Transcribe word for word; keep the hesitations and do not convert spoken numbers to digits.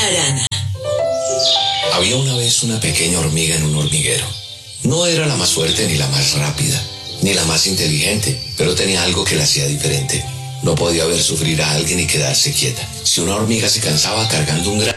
Jarana. Había una vez una pequeña hormiga en un hormiguero. No era la más fuerte ni la más rápida, ni la más inteligente, pero tenía algo que la hacía diferente. No podía ver sufrir a alguien y quedarse quieta. Si una hormiga se cansaba cargando un grano,